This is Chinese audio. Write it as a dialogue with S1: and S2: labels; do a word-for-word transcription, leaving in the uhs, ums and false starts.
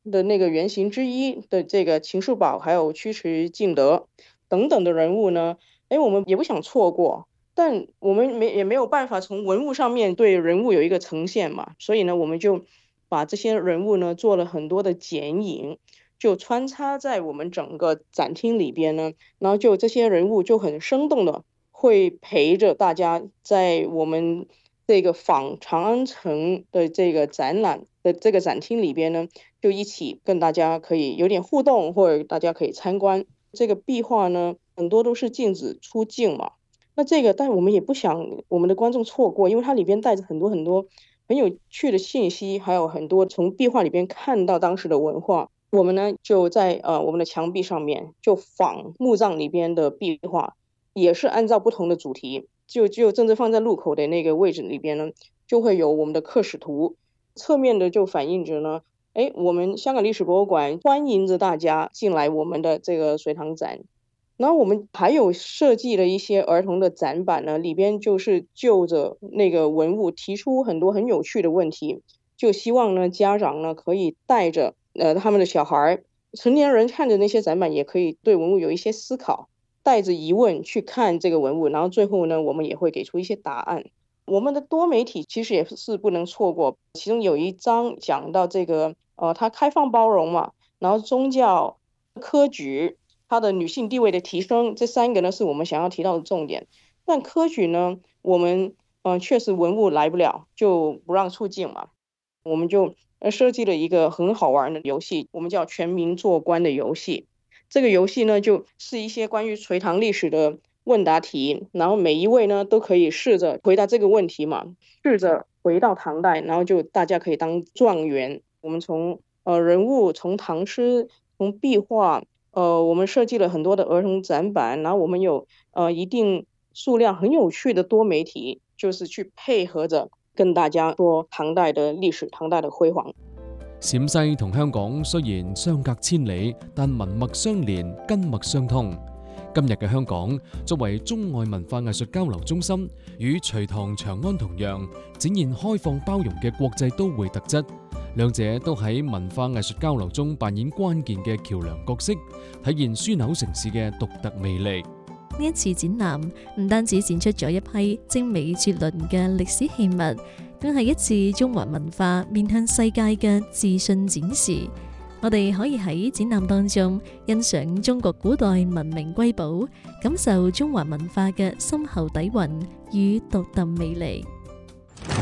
S1: 的那个原型之一的这个秦叔宝，还有尉迟敬德等等的人物呢，哎，我们也不想错过。但我们没也没有办法从文物上面对人物有一个呈现嘛，所以呢，我们就把这些人物呢做了很多的剪影，就穿插在我们整个展厅里边呢，然后就这些人物就很生动的会陪着大家在我们这个仿长安城的这个展览的这个展厅里边呢，就一起跟大家可以有点互动，或者大家可以参观这个壁画呢，很多都是镜子出镜嘛。那这个，但我们也不想我们的观众错过，因为它里边带着很多很多很有趣的信息，还有很多从壁画里边看到当时的文化。我们呢就在呃我们的墙壁上面就仿墓葬里边的壁画，也是按照不同的主题，就就正正放在入口的那个位置里边呢，就会有我们的刻史图，侧面的就反映着呢，哎，我们香港历史博物馆欢迎着大家进来我们的这个水塘展。然后我们还有设计了一些儿童的展板呢，里边就是就着那个文物提出很多很有趣的问题，就希望呢家长呢可以带着呃他们的小孩，成年人看着那些展板也可以对文物有一些思考，带着疑问去看这个文物，然后最后呢我们也会给出一些答案。我们的多媒体其实也是不能错过，其中有一章讲到这个呃它开放包容嘛，然后宗教、科举。它的女性地位的提升，这三个呢是我们想要提到的重点。但科举呢，我们嗯、呃、确实文物来不了，就不让出境嘛，我们就呃设计了一个很好玩的游戏，我们叫全民做官的游戏。这个游戏呢，就是一些关于隋唐历史的问答题，然后每一位呢都可以试着回答这个问题嘛，试着回到唐代，然后就大家可以当状元。我们从呃人物，从唐诗，从壁画。呃，我们设计了很多的儿童展板，然后我们有呃一定数量很有趣的多媒体，就是去配合着跟大家说唐代的历史、唐代的辉煌。
S2: 陝西同香港雖然相隔千里，但文脈相連，根脈相通。今日嘅香港作為中外文化藝術交流中心，與隋唐長安同樣，展現開放包容嘅國際都會特質。兩者都喺文化藝術交流中扮演關鍵嘅橋梁角色，體現樞紐城市嘅獨特魅力。
S3: 呢一次展覽唔單止展出咗一批精美絕倫嘅歷史器物，更係一次中華文化面向世界嘅自信展示。我哋可以喺展覽當中欣賞中國古代文明瑰寶，感受中華文化嘅深厚底蘊與獨特魅力。